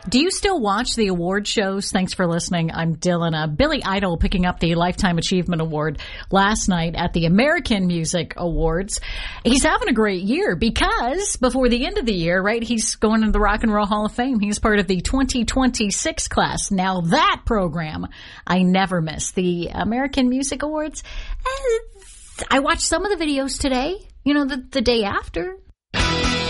Do you still watch the award shows? Thanks for listening. I'm Dylan. Billy Idol picking up the Lifetime Achievement Award last night at the American Music Awards. He's having a great year because before the end of the year, right, he's going into the Rock and Roll Hall of Fame. He's part of the 2026 class. Now that program, I never miss. The American Music Awards. I watched some of the videos today, the day after.